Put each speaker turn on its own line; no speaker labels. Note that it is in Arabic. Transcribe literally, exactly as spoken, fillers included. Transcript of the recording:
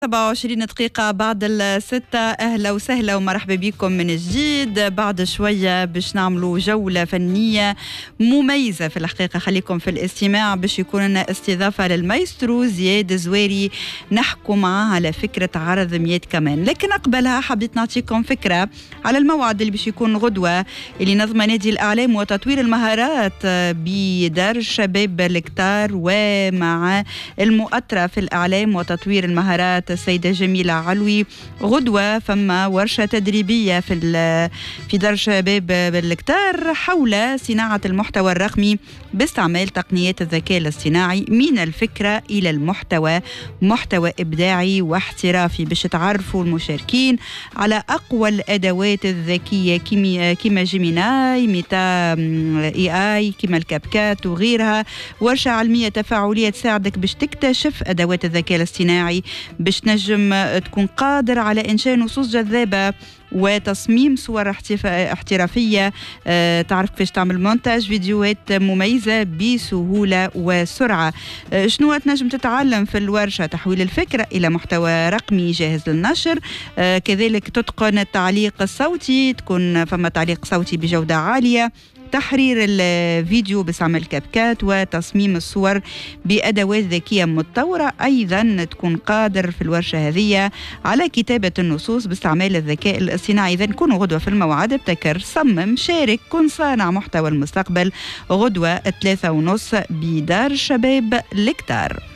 سبعة وعشرين دقيقة بعد الستة. أهلا وسهلا ومرحبا بكم من جديد. بعد شوية باش نعملوا جولة فنية مميزة في الحقيقة، خليكم في الاستماع باش يكون لنا استضافة للمايسترو زياد زويري نحكوا معاه على فكرة عرض ميات كمان. لكن قبلها حبيت نعطيكم فكرة على الموعد اللي باش يكون غدوة اللي نظم نادي الإعلام وتطوير المهارات بدار الشباب الكتار ومع المؤطرة في الإعلام وتطوير المهارات السيدة جميلة علوي. غدوة فما ورشة تدريبية في في دار شباب بالكتار حول صناعة المحتوى الرقمي باستعمال تقنيات الذكاء الاصطناعي من الفكرة إلى المحتوى، محتوى إبداعي واحترافي، باش تعرفوا المشاركين على أقوى الأدوات الذكية كما جيميناي، ميتا اي اي، كما الكابكات وغيرها. ورشة علمية تفاعلية تساعدك باش تكتشف أدوات الذكاء الاصطناعي باش تنجم تكون قادر على إنشاء نصوص جذابة وتصميم صور احترافية، أه تعرف كيفاش تعمل مونتاج فيديوهات مميزة بسهولة وسرعة. أه شنو تنجم تتعلم في الورشة؟ تحويل الفكرة إلى محتوى رقمي جاهز للنشر، أه كذلك تتقن التعليق الصوتي، تكون فما تعليق صوتي بجودة عالية، تحرير الفيديو باستعمال كابكات، وتصميم الصور بأدوات ذكية متطورة. أيضا تكون قادر في الورشة هذه على كتابة النصوص باستعمال الذكاء الاصطناعي. إذا كونوا غدوة في الموعد، ابتكر، صمم، شارك، كن صانع محتوى المستقبل. غدوة ثلاثة ونص بدار الشباب الكتار.